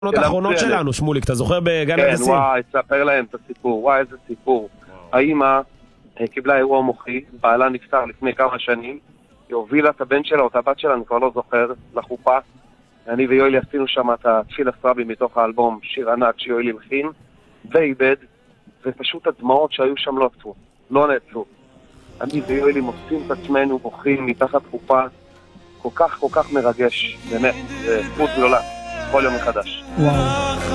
האחרונות שלנו, שמוליק, אתה זוכר בגן הגסים? כן, וואי, תספר להם את הסיפור, וואי, איזה סיפור. האמא קיבלה אירוע מוחי, בעלה נפטר לפני כמה שנים, היא הובילה את הבן שלה או את הבת שלה, אני כבר לא זוכר, לחופה. אני ויואלי עשינו שם את התפילה סרבי מתוך האלבום, שיר ענק שיואלי מכין, ואיבד, ופשוט הדמעות שהיו שם לא נעצרו. אני ויואלי מוצאים את עצמנו בוכים מתחת חופה, כל כך מרגש, באמת, זה זכות גדולה, כל יום מחדש. וואו.